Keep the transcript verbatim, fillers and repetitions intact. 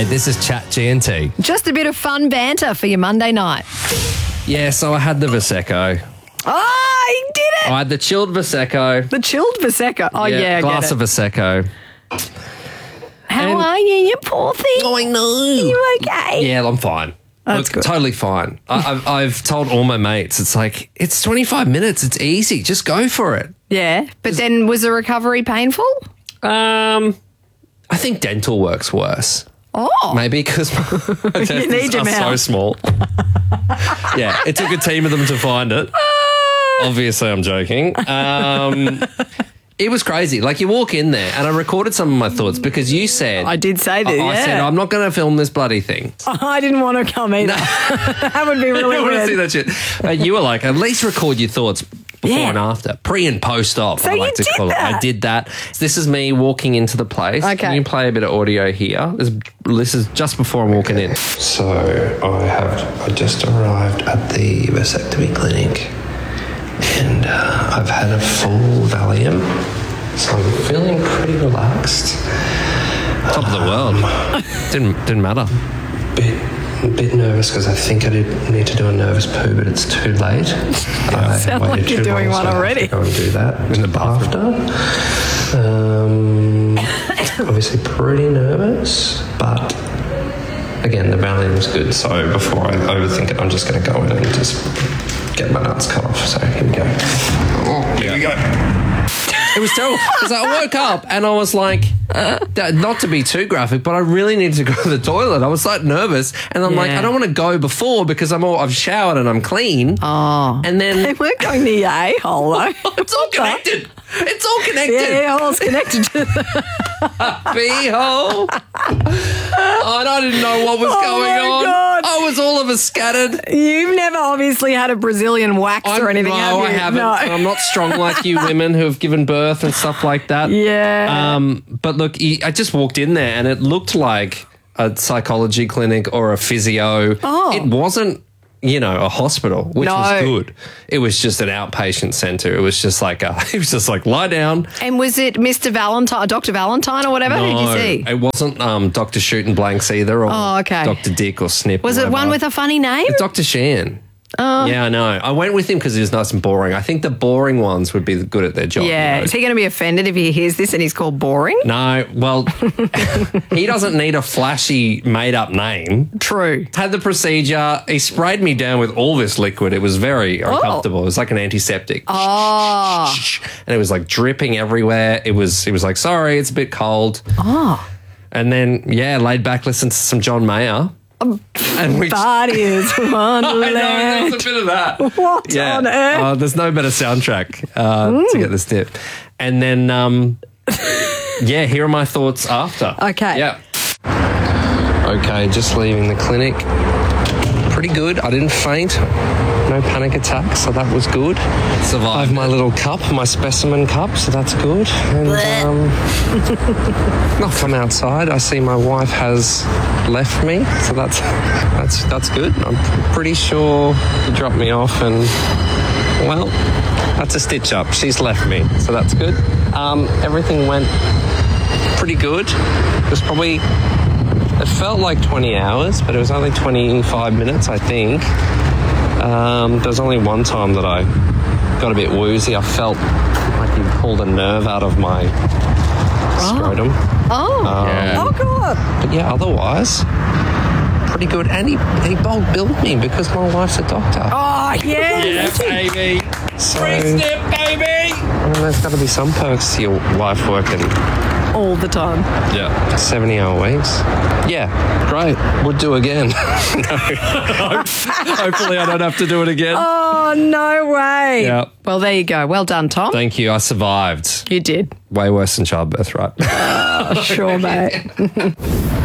Hey, this is Chat G and T. Just a bit of fun banter for your Monday night. Yeah, so I had the Prosecco. Oh, he did it! I had the chilled Prosecco. The chilled Prosecco. Oh, yeah, I glass get of it. Prosecco. How and- are you, you poor thing? Oh, I know. You okay? Yeah, I'm fine. That's Look, good. Totally fine. I, I've, I've told all my mates, it's like, it's twenty-five minutes. It's easy. Just go for it. Yeah, but then was the recovery painful? Um, I think dental works worse. Oh. Maybe because my need intestines your are so mouth. small. Yeah, it took a team of them to find it. Obviously, I'm joking. Um, it was crazy. Like, you walk in there, and I recorded some of my thoughts because you said... I did say that, I, I yeah. said, I'm not going to film this bloody thing. I didn't want to come either. That would be really I want to weird. see that shit. Uh, you were like, at least record your thoughts before Yeah. and after, pre and post op. So I like you to did call it. I that? did that. So this is me walking into the place. Okay. Can you play a bit of audio here? This, this is just before I'm walking in. So I have I just arrived at the vasectomy clinic, and uh, I've had a full Valium, so I'm feeling pretty relaxed. Top of the world. didn't didn't matter. Bit a bit nervous because I think I did need to do a nervous poo, but it's too late. I Sound waited like you're too doing long, one so I have already. to go and do that In the bathroom. after. Um, obviously pretty nervous, but again, the Valium was good. So before I overthink it, I'm just going to go in and just get my nuts cut off. So here we go. Oh, here we go. It was terrible because I woke up and I was like, that- not to be too graphic, but I really need to go to the toilet. I was like nervous, and I'm like, Yeah. I don't want to go before because I'm all I've showered and I'm clean. Oh. And then They weren't going near your a-hole, though. it's all connected. It's all connected. Yeah, all connected to the... Beehole. Oh, and I didn't know what was Oh going my on. God. I was all of a scattered. You've never obviously had a Brazilian wax or anything, no, have you? I haven't. No. I'm not strong like you women who have given birth and stuff like that. Yeah. Um, but look, he- I just walked in there and it looked like a psychology clinic or a physio. Oh. It wasn't, you know, a hospital, which No. was good. It was just an outpatient centre. It was just like a, it was just like lie down. And was it Mister Valentine, Doctor Valentine or whatever? Who did you see? It wasn't um, Doctor Shooting Blanks either, or Oh, okay. Doctor Dick or Snip. Was or it one whatever. with a funny name? Doctor Shan? Oh. Yeah, I know. I went with him because he was nice and boring. I think the boring ones would be good at their job. Yeah. you know. Is he going to be offended if he hears this and he's called boring? No, well, he doesn't need a flashy made-up name. True. Had the procedure. He sprayed me down with all this liquid. It was very uncomfortable. It was like an antiseptic. Oh. And it was like dripping everywhere. It was. It was like, sorry, it's a bit cold. Oh. And then, yeah, laid back, listened to some John Mayer. And we That is I know, Wonderland. there was a bit of that. What Yeah. on earth? Oh, there's no better soundtrack uh, to get this tip. And then, um, yeah, here are my thoughts after. Okay. Yeah. Okay, just leaving the clinic. Pretty good. I didn't faint. No panic attacks, so that was good. I Survived. have my little cup, my specimen cup, so that's good. And um, not from outside. I see my wife has left me, so that's that's that's good. I'm pretty sure he dropped me off, and well, that's a stitch up. She's left me, so that's good. Um, everything went pretty good. It was probably. It felt like twenty hours, but it was only twenty-five minutes, I think. Um, there was only one time that I got a bit woozy. I felt like he pulled a nerve out of my scrotum. Oh. Yeah. Oh, God. But yeah, otherwise, pretty good. And he, he bulk billed me because my wife's a doctor. Oh, yeah. baby. So, Snip, baby. I mean, there's got to be some perks to your wife working. All the time. Yeah. seventy hour weeks. Yeah, great. Would do again. No. Hopefully I don't have to do it again. Oh, no way. Yeah. Well, there you go. Well done, Tom. Thank you. I survived. You did. Way worse than childbirth, right? Oh, sure, mate.